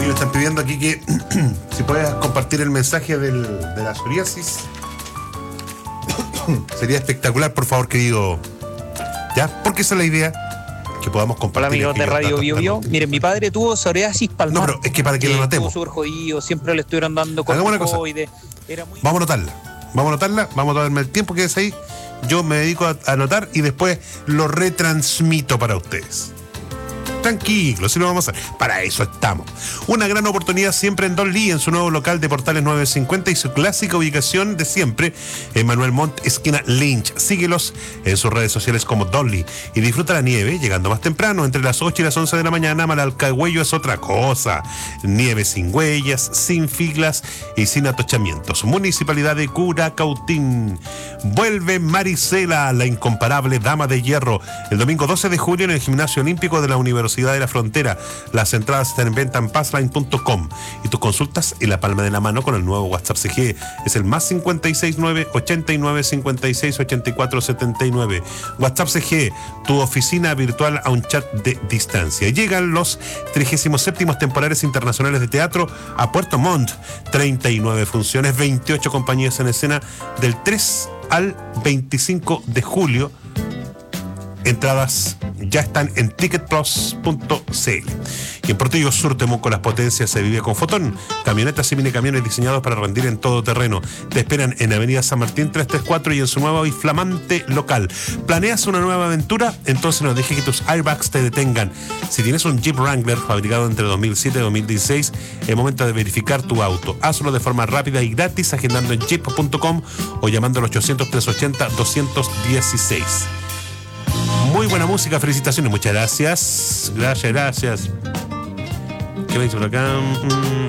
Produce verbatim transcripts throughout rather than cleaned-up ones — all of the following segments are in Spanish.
Oye, me están pidiendo aquí que si puedes compartir el mensaje del, de la psoriasis. Sería espectacular, por favor, querido. ¿Ya? Porque esa es la idea. Que podamos compartir. Hola, amigos de Radio Bio Bio. Miren, mi padre tuvo psoriasis palmar. No, pero es que para que lo notemos. Estuvo súper jodido, siempre le estuvieron dando corticoides. Era muy... Vamos a anotarla. Vamos a anotarla. Vamos a darme el tiempo que es ahí. Yo me dedico a anotar y después lo retransmito para ustedes. Tranquilo, si lo vamos a hacer. Para eso estamos. Una gran oportunidad siempre en Don Lee, en su nuevo local de Portales novecientos cincuenta y su clásica ubicación de siempre, en Manuel Montt, esquina Lynch. Síguelos en sus redes sociales como Don Lee y disfruta la nieve llegando más temprano, entre las ocho y las once de la mañana. Malalcahuello es otra cosa. Nieve sin huellas, sin filas y sin atochamientos. Municipalidad de Curacautín. Vuelve Marisela, la incomparable dama de hierro, el domingo doce de julio en el Gimnasio Olímpico de la Universidad de la Frontera. Las entradas están en venta en passline punto com y tus consultas en la palma de la mano con el nuevo WhatsApp C G. Es el más cincuenta y seis nueve ochenta y nueve cincuenta y seis ochenta y cuatro setenta y nueve. WhatsApp C G, tu oficina virtual a un chat de distancia. Llegan los trigésimos séptimos temporales internacionales de teatro a Puerto Montt. treinta y nueve funciones, veintiocho compañías en escena del tres al veinticinco de julio. Entradas ya están en ticket plus punto c l. Y en Portillo Sur, Temuco, las potencias se vive con Fotón. Camionetas y minicamiones diseñados para rendir en todo terreno. Te esperan en Avenida San Martín trescientos treinta y cuatro y en su nuevo y flamante local. ¿Planeas una nueva aventura? Entonces no dejes que tus airbags te detengan. Si tienes un Jeep Wrangler fabricado entre dos mil siete y dos mil dieciséis, es momento de verificar tu auto. Hazlo de forma rápida y gratis agendando en jeep punto com o llamando al ochocientos trescientos ochenta doscientos dieciséis. Muy buena música, felicitaciones, muchas gracias. Gracias, gracias. ¿Qué me dice por acá? Mm.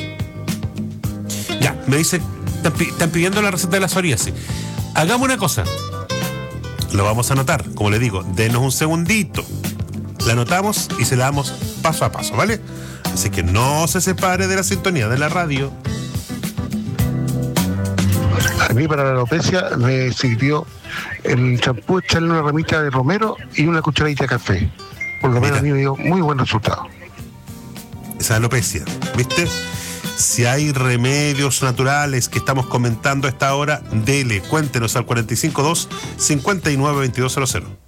Ya, me dice, están, están pidiendo la receta de la psoriasis. Hagamos una cosa. Lo vamos a anotar, como le digo, denos un segundito. La anotamos y se la damos paso a paso, ¿vale? Así que no se separe de la sintonía de la radio. A mí para la alopecia me sirvió el champú, echarle una ramita de romero y una cucharadita de café. Por lo menos a mí me dio muy buen resultado. Esa alopecia, ¿viste? Si hay remedios naturales que estamos comentando a esta hora, dele, cuéntenos al cuatro cinco dos, cinco nueve dos dos cero cero.